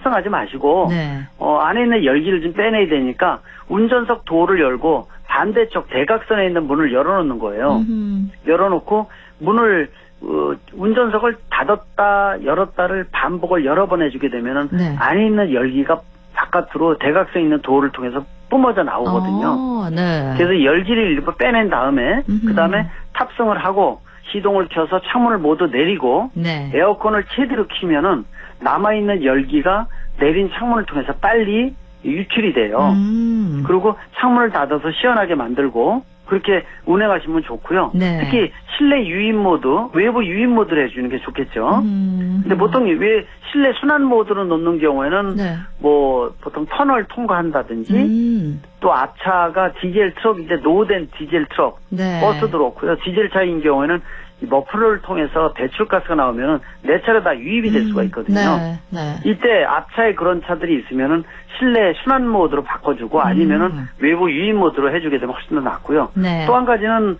탑승하지 마시고 네. 안에 있는 열기를 좀 빼내야 되니까 운전석 도어를 열고 반대쪽 대각선에 있는 문을 열어놓는 거예요. 열어놓고 문을 운전석을 닫았다 열었다를 반복을 여러 번 해주게 되면은 네. 안에 있는 열기가 바깥으로 대각선에 있는 도어를 통해서 뿜어져 나오거든요. 네. 그래서 열기를 일부 빼낸 다음에 그 다음에 탑승을 하고 시동을 켜서 창문을 모두 내리고 네. 에어컨을 최대로 키면은 남아있는 열기가 내린 창문을 통해서 빨리 유출이 돼요. 그리고 창문을 닫아서 시원하게 만들고 그렇게 운행하시면 좋고요. 네. 특히 실내 유인 모드, 외부 유인 모드를 해주는 게 좋겠죠. 근데 보통 왜 실내 순환 모드로 놓는 경우에는 네. 뭐 보통 터널 통과한다든지 또 앞차가 디젤 트럭인데 노후된 디젤 트럭, 네. 버스도 그렇고요. 디젤차인 경우에는 이 머플러를 통해서 배출가스가 나오면은 내 차로 다 유입이 될 수가 있거든요. 네. 네. 이때 앞차에 그런 차들이 있으면은 실내 순환 모드로 바꿔주고 아니면은 외부 유인 모드로 해주게 되면 훨씬 더 낫고요. 네. 또 한 가지는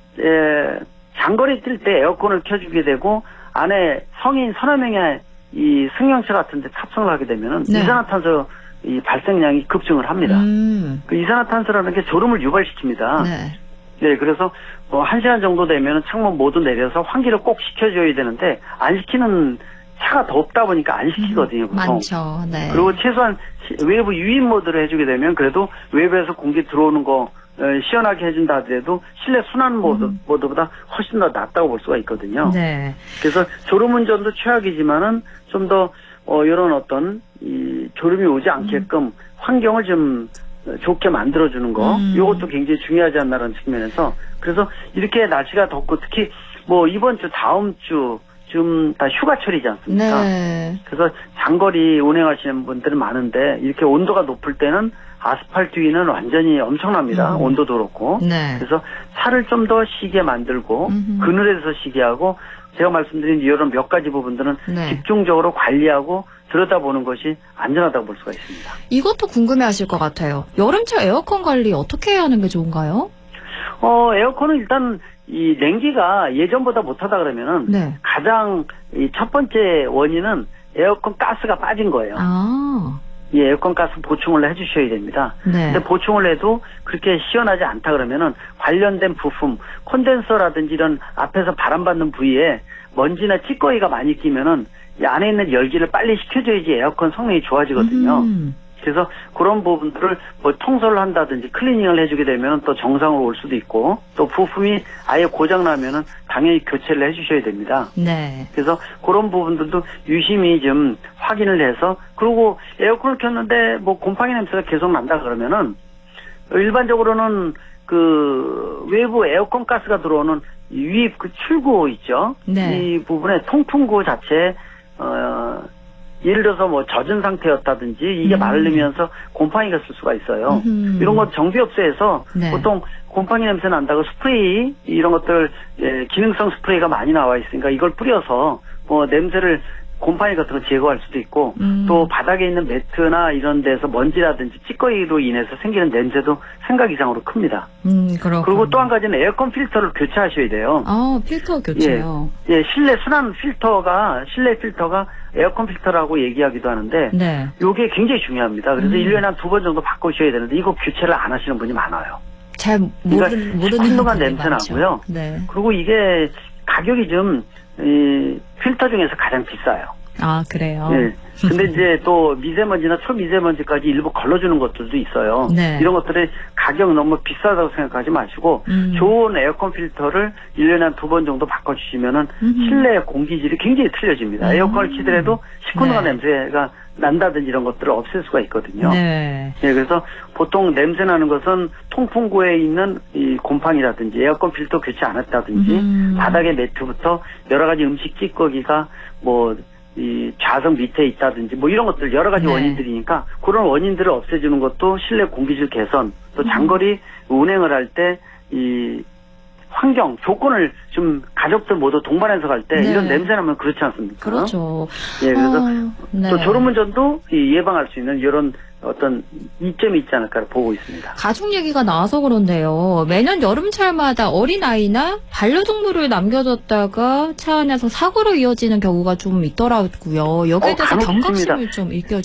장거리 뛸 때 에어컨을 켜주게 되고 안에 성인 서너 명의 이 승용차 같은데 탑승을 하게 되면은 네. 이산화탄소 이 발생량이 급증을 합니다. 그 이산화탄소라는 게 졸음을 유발시킵니다. 네. 네, 그래서 1시간 정도 되면 창문 모두 내려서 환기를 꼭 시켜줘야 되는데 안 시키는 차가 더 없다 보니까 안 시키거든요. 보통. 많죠. 네. 그리고 최소한 외부 유인 모드를 해주게 되면 그래도 외부에서 공기 들어오는 거 시원하게 해준다 하더라도 실내 순환 모드보다 훨씬 더 낫다고 볼 수가 있거든요. 네. 그래서 졸음운전도 최악이지만은 좀 더 이런 어떤 이 졸음이 오지 않게끔 환경을 좀 좋게 만들어주는 거, 이것도 굉장히 중요하지 않나라는 측면에서 그래서 이렇게 날씨가 덥고 특히 뭐 이번 주 다음 주 좀 다 휴가철이지 않습니까? 네. 그래서 장거리 운행하시는 분들은 많은데 이렇게 온도가 높을 때는 아스팔트 위는 완전히 엄청납니다. 온도도 그렇고. 네. 그래서 차를 좀 더 쉬게 만들고 그늘에서 쉬게 하고 제가 말씀드린 이런 몇 가지 부분들은 네. 집중적으로 관리하고 들여다보는 것이 안전하다고 볼 수가 있습니다. 이것도 궁금해하실 것 같아요. 여름철 에어컨 관리 어떻게 해야 하는 게 좋은가요? 에어컨은 일단 이 냉기가 예전보다 못하다 그러면은 네. 가장 이 첫 번째 원인은 에어컨 가스가 빠진 거예요. 아. 이 에어컨 가스 보충을 해주셔야 됩니다. 네. 근데 보충을 해도 그렇게 시원하지 않다 그러면은 관련된 부품, 콘덴서라든지 이런 앞에서 바람 받는 부위에 먼지나 찌꺼기가 많이 끼면은 이 안에 있는 열기를 빨리 식혀줘야지 에어컨 성능이 좋아지거든요. 그래서 그런 부분들을 뭐 청소를 한다든지 클리닝을 해주게 되면 또 정상으로 올 수도 있고 또 부품이 아예 고장 나면은 당연히 교체를 해주셔야 됩니다. 네. 그래서 그런 부분들도 유심히 좀 확인을 해서 그리고 에어컨을 켰는데 뭐 곰팡이 냄새가 계속 난다 그러면은 일반적으로는 그 외부 에어컨 가스가 들어오는 유입 그 출구 있죠. 네. 이 부분에 통풍구 자체에 예를 들어서 뭐 젖은 상태였다든지 이게 마르면서 곰팡이가 쓸 수가 있어요. 이런 것 정비업소에서 네. 보통 곰팡이 냄새 난다고 스프레이 이런 것들 기능성 스프레이가 많이 나와 있으니까 이걸 뿌려서 뭐 냄새를 곰팡이 같은 거 제거할 수도 있고 또 바닥에 있는 매트나 이런 데서 먼지라든지 찌꺼기로 인해서 생기는 냄새도 생각 이상으로 큽니다. 그렇군요. 그리고 또 한 가지는 에어컨 필터를 교체하셔야 돼요. 필터 교체요. 예, 실내 순환 필터가 실내 필터가 에어컨 필터라고 얘기하기도 하는데 네. 이게 굉장히 중요합니다. 그래서 1년에 한 2번 정도 바꾸셔야 되는데 이거 교체를 안 하시는 분이 많아요. 잘 모르는 시큰둥한 분들이 냄새 많죠. 나고요. 네. 그리고 이게 가격이 좀 필터 중에서 가장 비싸요. 아, 그래요? 네. 근데 이제 또 미세먼지나 초미세먼지까지 일부 걸러주는 것들도 있어요. 네. 이런 것들이 가격 너무 비싸다고 생각하지 마시고 좋은 에어컨 필터를 1년에 한 2번 정도 바꿔주시면은 실내 공기질이 굉장히 틀려집니다. 에어컨을 키더라도 시큰둥한 네. 냄새가 난다든지 이런 것들을 없앨 수가 있거든요. 네. 네, 그래서 보통 냄새 나는 것은 통풍구에 있는 이 곰팡이라든지 에어컨 필터 교체 안 했다든지 바닥에 매트부터 여러 가지 음식 찌꺼기가 뭐 이 좌석 밑에 있다든지 뭐 이런 것들 여러 가지 네. 원인들이니까 그런 원인들을 없애주는 것도 실내 공기질 개선 또 장거리 운행을 할 때 이 환경 조건을 좀 가족들 모두 동반해서 갈 때 네. 이런 냄새 나면 그렇지 않습니까? 그렇죠. 예, 그래서 네. 또 졸음운전도 예방할 수 있는 이런 어떤 이점이 있지 않을까 보고 있습니다. 가족 얘기가 나와서 그런데요. 매년 여름철마다 어린아이나 반려동물을 남겨뒀다가 차 안에서 사고로 이어지는 경우가 좀 있더라고요. 여기에 대해서 간혹 있습니다. 경각심을 좀